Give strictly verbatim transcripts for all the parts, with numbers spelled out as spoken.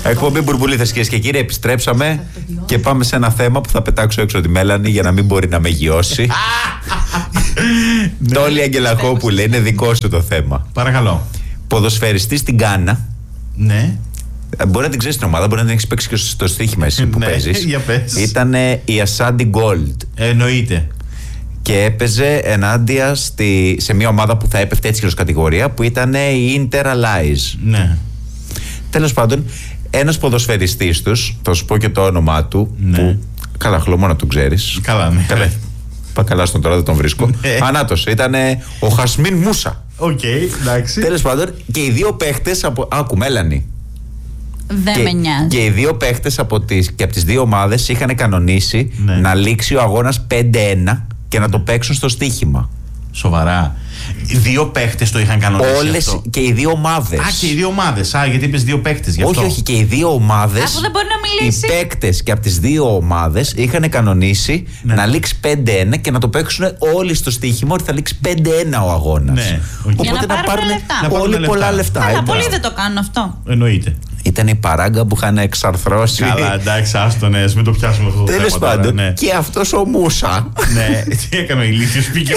Εκπομπή Μπουρμπουλήθες, κυρίες και κύριοι, επιστρέψαμε και πάμε σε ένα θέμα που θα πετάξω έξω τη Μέλανη για να μην μπορεί να με γιώσει. Τόλι Αγγελακόπουλε, είναι δικό σου το θέμα. Παρακαλώ. Ποδοσφαιριστής στην Γκάνα. Ναι. Μπορεί να την ξέρεις την ομάδα, μπορεί να την έχεις παίξει και στο στοίχημα εσύ που ναι, παίζεις. Για πες. Ήτανε η Ασάντι Γκόλντ. Εννοείται. Και έπαιζε ενάντια στη, σε μια ομάδα που θα έπεφτε έτσι και ως κατηγορία, που ήταν η Inter Allies. Ναι. Τέλος πάντων, ένας ποδοσφαιριστής τους, θα σου πω και το όνομά του, ναι. που καλά χλωμό να τον ξέρεις. Καλά, ναι. Καλά, πά καλά στον τώρα, δεν τον βρίσκω. Ναι. Ανάτος, ήταν ο Χασμίν Μούσα. Οκ, okay, εντάξει. Τέλος πάντων, και οι δύο παίχτες από... Άκου, Μέλανη. Δεν και, με νοιάζει. Και οι δύο παίχτες από τις, και από τις δύο ομάδες είχαν κανονίσει ναι. να λήξει ο αγώνας πέντε ένα και να το παίξουν στο στοίχημα. Σοβαρά. Οι δύο παίχτες το είχαν κανονίσει. Όλες αυτό. Και οι δύο ομάδες. Α, και οι δύο ομάδες. Α, γιατί είπες δύο παίχτες γι' αυτό. Όχι, όχι, και οι δύο ομάδες. Αφού δεν μπορεί να μιλήσει. Οι παίκτες και από τις δύο ομάδες είχαν κανονίσει ναι. να λήξει πέντε ένα και να το παίξουν όλοι στο στοίχημα ότι θα λήξει πέντε ένα ο αγώνας. Ναι, okay. Οπότε για να, να πάρουν λεφτά. όλοι λεφτά. πολλά λεφτά. Αλλά εντάξει. πολλοί δεν το κάνουν αυτό. Εννοείται. Ήταν η παράγκα που είχαν εξαρθρώσει. Καλά, εντάξει, άστονε, μην το πιάσουμε αυτό το θέμα. Τέλος πάντων, ναι. και αυτός ο Μούσα. Ναι, τι έκανε ο ηλίθιος, πήγε.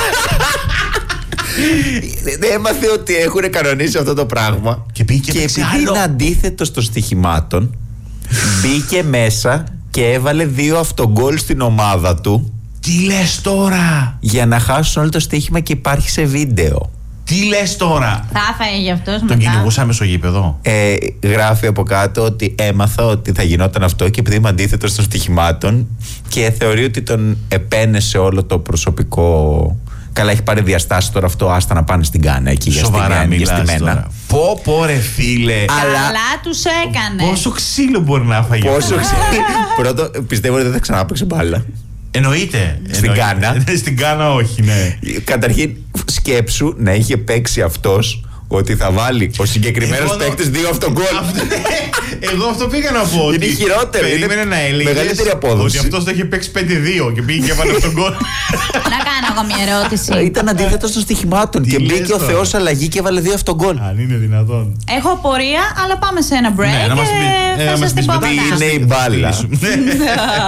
Έμαθε ότι έχουν κανονίσει αυτό το πράγμα. Και πήγε και επειδή άλλο. είναι αντίθετο των στοιχημάτων, μπήκε μέσα και έβαλε δύο αυτογκόλ στην ομάδα του. Τι λες τώρα? Για να χάσουν όλο το στοίχημα και υπάρχει σε βίντεο. Τι λες τώρα? Θα έφαγε γι' αυτός Τον μετά. κυνηγούσαμε στο γήπεδο. Ε, γράφει από κάτω ότι έμαθα ότι θα γινόταν αυτό και επειδή είμαι αντίθετος των στοιχημάτων και θεωρεί ότι τον επένεσε όλο το προσωπικό. Καλά, έχει πάρει διαστάσεις τώρα αυτό, άστα να πάνε στην Γκάνα εκεί για Σοβαρά μιλάς τώρα. Πω Πω πω ρε φίλε. Αλλά τους έκανε. Πόσο ξύλο μπορεί να φάγει? Πόσο ξύλο. Πρώτο, πιστεύω ότι δεν θα ξανάπαιξε μπάλα. Εννοείται. Στην Γκάνα. Στην Γκάνα όχι, ναι. Καταρχήν, σκέψου να είχε παίξει αυτός ότι θα βάλει ο συγκεκριμένος παίκτης δύο αυτογκόλ. Εγώ αυτό πήγα να πω. Είναι χειρότερο. Περίμενε να έλεγες μεγαλύτερη απόδοση. ότι αυτός το είχε παίξει πέντε δύο και πήγε και έβαλε αυτόν γκολ. Να κάνω εγώ μια ερώτηση. Ήταν αντίθετος των στοιχημάτων και μπήκε ο Θεός αλλαγή και έβαλε δύο αυτογκόλ. Αν είναι δυνατόν. Έχω απορία, αλλά πάμε σε ένα break Ναι, να μας και πει- ε, θα να σας μας την πεις πω μετά. μετά. Είναι η μπάλα.